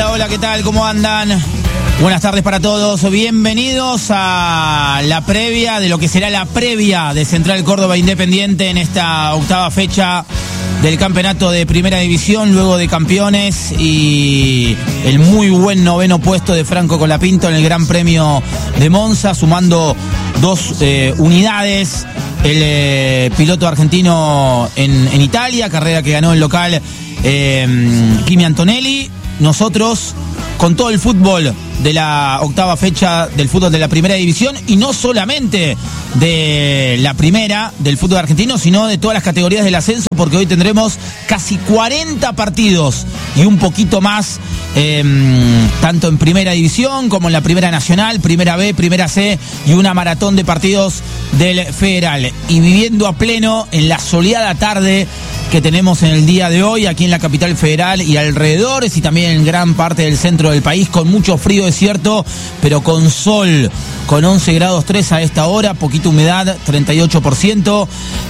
Hola, hola, ¿qué tal? ¿Cómo andan? Buenas tardes para todos. Bienvenidos a la previa de lo que será la previa de Central Córdoba Independiente en esta octava fecha del campeonato de Primera División, luego de campeones y el muy buen noveno puesto de Franco Colapinto en el Gran Premio de Monza, sumando 2 unidades. El piloto argentino en Italia, carrera que ganó el local Kimi Antonelli. Nosotros con todo el fútbol de la octava fecha del fútbol de la Primera División, y no solamente de la primera del fútbol argentino, sino de todas las categorías del ascenso, porque hoy tendremos casi 40 partidos y un poquito más, tanto en Primera División como en la Primera Nacional, Primera B, Primera C, y una maratón de partidos del Federal. Y viviendo a pleno en la soleada tarde que tenemos en el día de hoy aquí en la capital federal y alrededores, y también en gran parte del centro del país, con mucho frío, es cierto, pero con sol, con 11 grados 3 a esta hora, poquita humedad, 38%,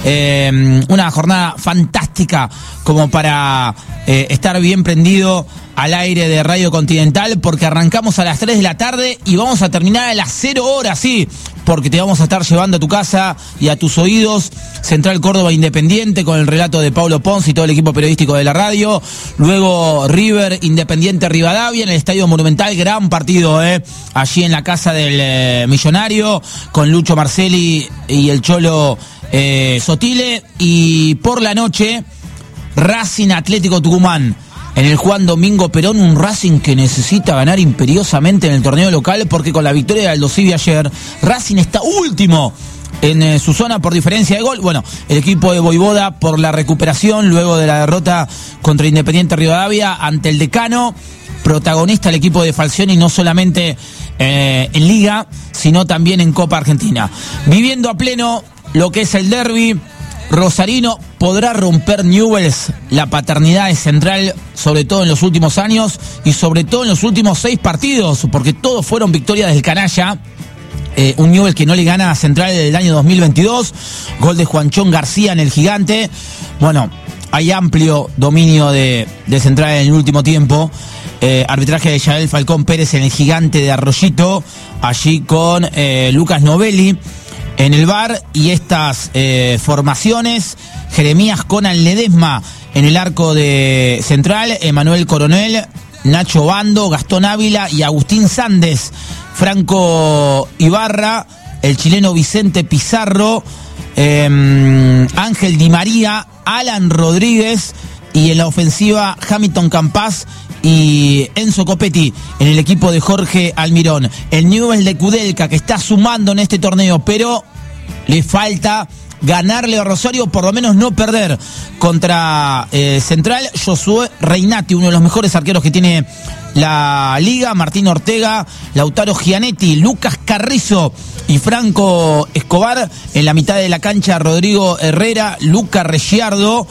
una jornada fantástica como para estar bien prendido al aire de Radio Continental, porque arrancamos a las 3 de la tarde y vamos a terminar a las 0 horas, sí, porque te vamos a estar llevando a tu casa y a tus oídos Central Córdoba Independiente con el relato de Paulo Ponce y todo el equipo periodístico de la radio. Luego River Independiente Rivadavia en el Estadio Monumental, gran partido allí en la casa del Millonario, con Lucho Marcelli y el Cholo Sotile. Y por la noche Racing Atlético Tucumán en el Juan Domingo Perón, un Racing que necesita ganar imperiosamente en el torneo local, porque con la victoria de Aldo Civi ayer, Racing está último en su zona por diferencia de gol. Bueno, el equipo de Voivoda por la recuperación luego de la derrota contra Independiente Rivadavia ante el Decano, protagonista el equipo de Falcioni, no solamente en Liga, sino también en Copa Argentina. Viviendo a pleno lo que es el derbi rosarino. ¿Podrá romper Newell's la paternidad de Central, sobre todo en los últimos años y sobre todo en los últimos 6 partidos? Porque todos fueron victorias del canalla. Un Newell's que no le gana a Central desde el año 2022. Gol de Juanchón García en el Gigante. Bueno, hay amplio dominio de Central en el último tiempo. Arbitraje de Yael Falcón Pérez en el Gigante de Arroyito, allí con Lucas Novelli en el VAR, y estas formaciones: Jeremías Conan Ledesma en el arco de Central, Emanuel Coronel, Nacho Bando, Gastón Ávila y Agustín Sández, Franco Ibarra, el chileno Vicente Pizarro, Ángel Di María, Alan Rodríguez, y en la ofensiva Hamilton Campas y Enzo Copetti en el equipo de Jorge Almirón. El Newell's de Kudelka, que está sumando en este torneo, pero le falta ganarle a Rosario, por lo menos no perder contra Central. Josué Reinati, uno de los mejores arqueros que tiene la liga, Martín Ortega, Lautaro Gianetti, Lucas Carrizo y Franco Escobar. En la mitad de la cancha Rodrigo Herrera, Luca Reggiardo,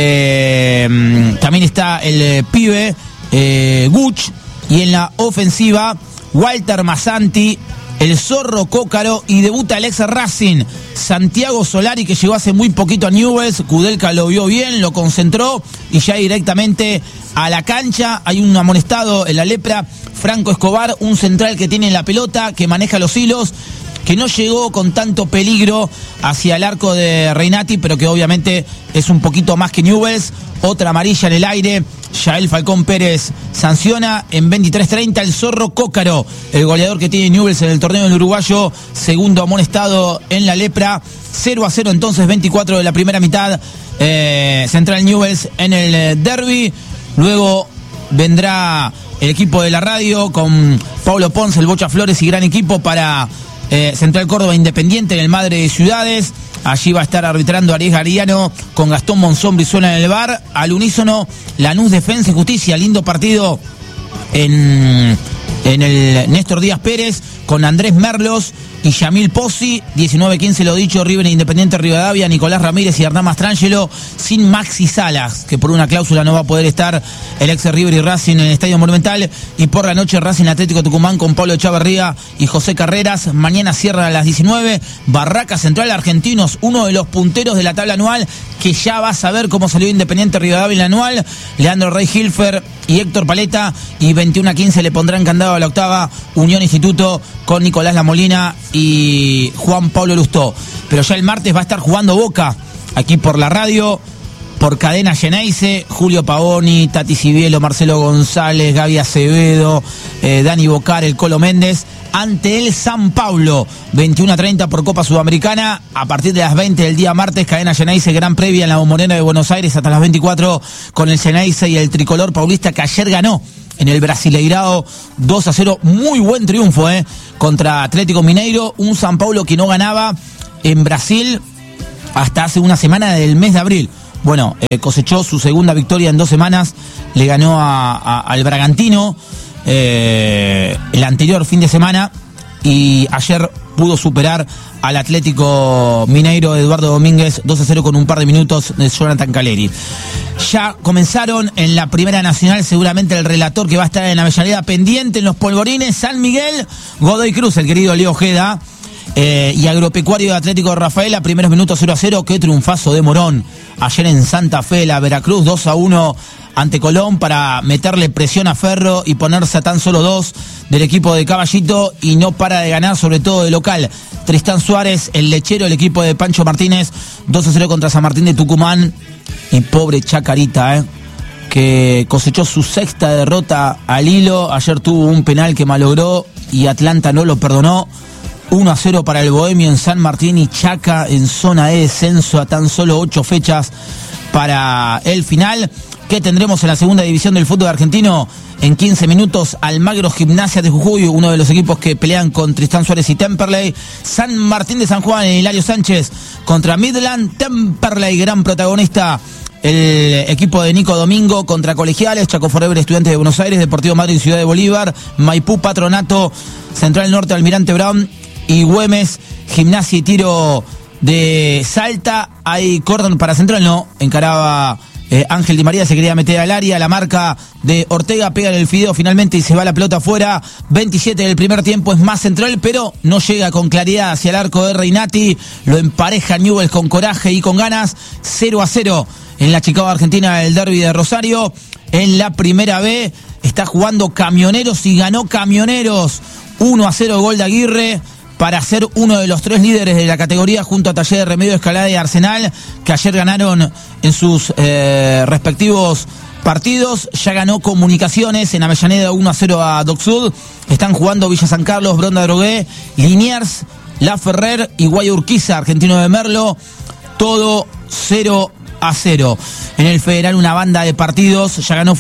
también está el pibe Guch, y en la ofensiva Walter Masanti, el Zorro Cócaro, y debuta el ex Racing Santiago Solari, que llegó hace muy poquito a Newell's. Kudelka lo vio bien, lo concentró y ya directamente a la cancha. Hay un amonestado en la lepra, Franco Escobar, un central que tiene la pelota, que maneja los hilos, que no llegó con tanto peligro hacia el arco de Reinati, pero que obviamente es un poquito más que Newell's. Otra amarilla en el aire. Yael Falcón Pérez sanciona en 23:30 el Zorro Cócaro, el goleador que tiene Newell's en el torneo del uruguayo, segundo amonestado en la lepra. 0-0 entonces, 24 de la primera mitad. Central Newell's en el derbi. Luego vendrá el equipo de la radio con Paulo Ponce, el Bocha Flores y gran equipo para Central Córdoba Independiente en el Madre de Ciudades. Allí va a estar arbitrando Ariel Gariano con Gastón Monzón Brizuela en el VAR. Al unísono, Lanús Defensa y Justicia. Lindo partido en el Néstor Díaz Pérez, con Andrés Merlos y Yamil Pozzi. 19-15 lo dicho, River Independiente Rivadavia, Nicolás Ramírez y Hernán Mastrangelo, sin Maxi Salas, que por una cláusula no va a poder estar el ex River y Racing en el Estadio Monumental. Y por la noche Racing Atlético Tucumán con Pablo Echavarría y José Carreras. Mañana cierra a las 19, Barraca Central Argentinos, uno de los punteros de la tabla anual, que ya va a saber cómo salió Independiente Rivadavia en la anual. Leandro Rey Hilfer y Héctor Paleta, y 21-15 le pondrán candado a la octava Unión Instituto con Nicolás Lamolina y Juan Pablo Lustó. Pero ya el martes va a estar jugando Boca, aquí por la radio, por Cadena Geneise, Julio Pavoni, Tati Cibielo, Marcelo González, Gaby Acevedo, Dani Bocar, el Colo Méndez, ante el San Pablo, 21-30 por Copa Sudamericana. A partir de las 20 del día martes, Cadena Geneise, gran previa en la Bombonera de Buenos Aires hasta las 24 con el Geneise y el tricolor paulista, que ayer ganó en el Brasileirao 2-0, muy buen triunfo contra Atlético Mineiro, un San Paulo que no ganaba en Brasil hasta hace una semana del mes de abril. Bueno, cosechó su segunda victoria en 2 semanas, le ganó al Bragantino el anterior fin de semana, y ayer pudo superar al Atlético Mineiro de Eduardo Domínguez 2-0 con un par de minutos de Jonathan Caleri. Ya comenzaron en la Primera Nacional, seguramente el relator que va a estar en Avellaneda pendiente en los polvorines, San Miguel, Godoy Cruz, el querido Leo Ojeda, y Agropecuario de Atlético de Rafaela, primeros minutos 0-0, qué triunfazo de Morón ayer en Santa Fe, la Veracruz 2-1 ante Colón para meterle presión a Ferro y ponerse a tan solo 2 del equipo de Caballito, y no para de ganar, sobre todo de local. Tristán Suárez, el lechero, el equipo de Pancho Martínez, 2-0 contra San Martín de Tucumán. Y pobre Chacarita, que cosechó su 6ª derrota al hilo. Ayer tuvo un penal que malogró y Atlanta no lo perdonó. 1-0 para el Bohemio en San Martín, y Chaca en zona de descenso a tan solo 8 fechas para el final. ¿Qué tendremos en la segunda división del fútbol argentino? En 15 minutos, Almagro Gimnasia de Jujuy, uno de los equipos que pelean con Tristán Suárez y Temperley. San Martín de San Juan en Hilario Sánchez contra Midland. Temperley, gran protagonista, el equipo de Nico Domingo contra Colegiales. Chaco Forever, Estudiantes de Buenos Aires, Deportivo Madrid, Ciudad de Bolívar. Maipú, Patronato, Central Norte, Almirante Brown y Güemes, Gimnasia y Tiro de Salta. Hay cordón para Central, no, encaraba Ángel Di María, se quería meter al área, la marca de Ortega, pega en el fideo finalmente y se va la pelota afuera. 27 del primer tiempo, es más Central, pero no llega con claridad hacia el arco de Reinati. Lo empareja Newell's con coraje y con ganas. 0-0 en la Chicago Argentina, el derbi de Rosario. En la Primera B está jugando Camioneros y ganó Camioneros 1-0, gol de Aguirre, para ser uno de los 3 líderes de la categoría, junto a Taller de Remedio, Escalada y Arsenal, que ayer ganaron en sus respectivos partidos. Ya ganó Comunicaciones en Avellaneda 1-0 a Doc Sud. Están jugando Villa San Carlos, Bronda Drogué, Liniers, La Ferrer y Guayurquiza, Argentino de Merlo, todo 0-0. En el Federal, una banda de partidos. Ya ganó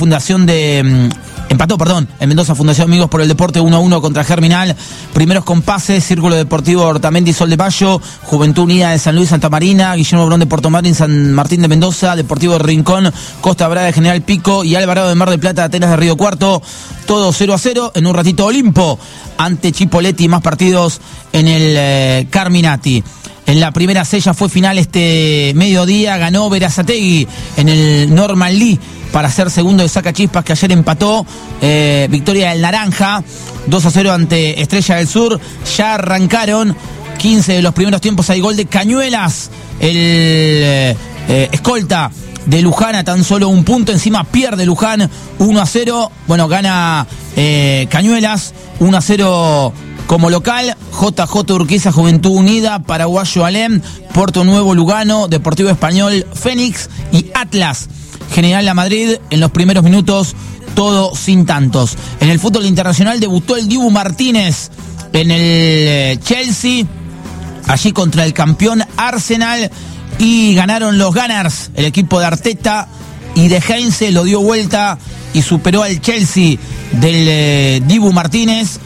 empató en Mendoza Fundación Amigos por el Deporte 1-1 contra Germinal. Primeros compases, Círculo Deportivo Ortamendi, Sol de Mayo, Juventud Unida de San Luis, Santa Marina, Guillermo Brón de Puerto Madryn, San Martín de Mendoza, Deportivo de Rincón, Costa Brava de General Pico y Alvarado de Mar del Plata, Atenas de Río Cuarto. Todo 0-0. En un ratito Olimpo ante Chipolletti, más partidos en el Carminati. En la primera sella fue final este mediodía, ganó Berazategui en el Norman Lee para ser segundo de Sacachispas, que ayer empató. Victoria del Naranja 2-0 ante Estrella del Sur. Ya arrancaron 15 de los primeros tiempos, hay gol de Cañuelas, el escolta de Luján, a tan solo un punto. Encima pierde Luján 1-0. Bueno, gana Cañuelas 1-0 como local. JJ Urquiza, Juventud Unida, Paraguayo Alem, Puerto Nuevo Lugano, Deportivo Español Fénix y Atlas General La Madrid. En los primeros minutos todo sin tantos. En el fútbol internacional debutó el Dibu Martínez en el Chelsea, allí contra el campeón Arsenal, y ganaron los Gunners, el equipo de Arteta, y De Heinze lo dio vuelta y superó al Chelsea del Dibu Martínez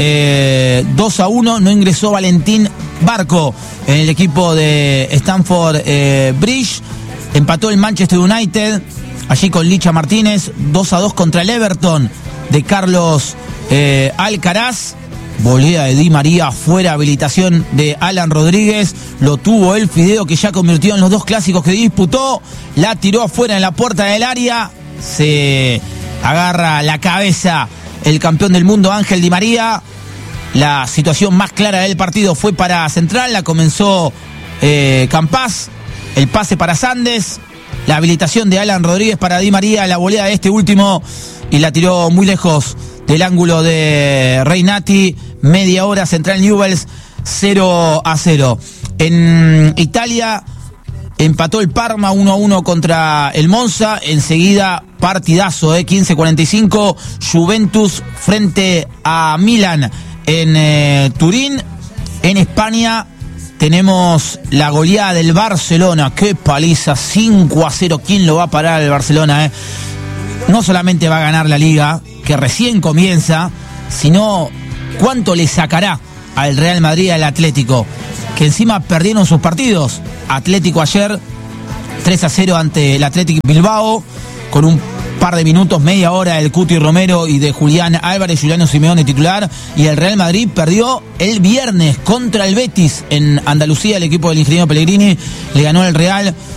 2-1. No ingresó Valentín Barco en el equipo de Stamford Bridge. Empató el Manchester United allí con Licha Martínez 2-2 contra el Everton de Carlos Alcaraz. volea de Di María afuera, habilitación de Alan Rodríguez, lo tuvo el Fideo que ya convirtió en los 2 clásicos que disputó, la tiró afuera en la puerta del área, se agarra la cabeza el campeón del mundo Ángel Di María. La situación más clara del partido fue para Central, la comenzó Campás, el pase para Sandes, la habilitación de Alan Rodríguez para Di María, la volea de este último y la tiró muy lejos del ángulo de Reinati. Media hora, Central Newell's 0-0. En Italia empató el Parma 1-1 contra el Monza. Enseguida partidazo, 15:45, Juventus frente a Milan en Turín. En España tenemos la goleada del Barcelona. Qué paliza, 5-0. ¿Quién lo va a parar el Barcelona? No solamente va a ganar la Liga, que recién comienza, sino cuánto le sacará al Real Madrid y al Atlético, que encima perdieron sus partidos. Atlético ayer 3-0 ante el Athletic Bilbao, con un par de minutos, media hora del Cuti Romero y de Julián Álvarez, Juliano Simeone titular. Y el Real Madrid perdió el viernes contra el Betis en Andalucía. El equipo del ingeniero Pellegrini le ganó al Real